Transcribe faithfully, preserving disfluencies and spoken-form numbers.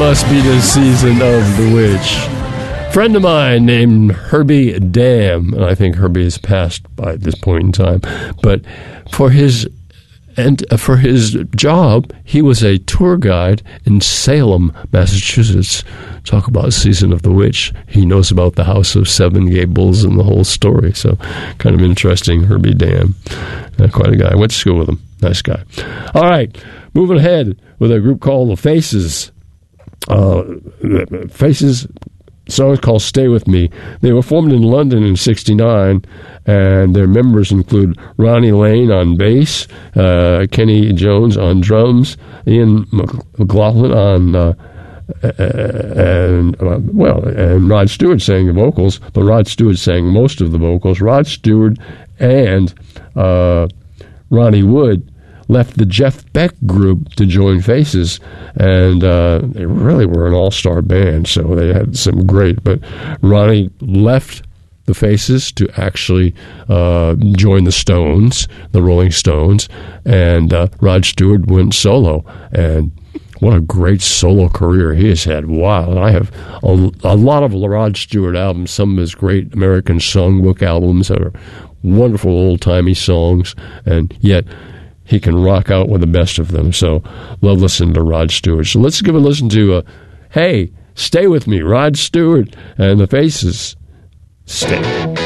must be the season of the witch. Friend of mine named Herbie Dam, and I think Herbie has passed by this point in time, but for his and for his job, he was a tour guide in Salem, Massachusetts. Talk about Season of the Witch. He knows about the House of Seven Gables and the whole story. So kind of interesting, Herbie Dam. Uh, quite a guy. I went to school with him. Nice guy. All right, moving ahead with a group called The Faces. Uh, Faces, song is called Stay With Me. They were formed in London in sixty-nine, and their members include Ronnie Lane on bass, uh, Kenny Jones on drums, Ian McLaughlin on uh, and uh, well, and Rod Stewart sang the vocals, but Rod Stewart sang most of the vocals. Rod Stewart and uh, Ronnie Wood left the Jeff Beck group to join Faces, and uh, they really were an all-star band, so they had some great, but Ronnie left the Faces to actually uh, join the Stones, the Rolling Stones, and uh, Rod Stewart went solo, and what a great solo career he has had. Wow. I have a, a lot of Rod Stewart albums, some of his great American songbook albums that are wonderful old-timey songs, and yet he can rock out with the best of them. So love listening to Rod Stewart. So let's give a listen to, uh, Hey, Stay With Me, Rod Stewart and the Faces. Stay.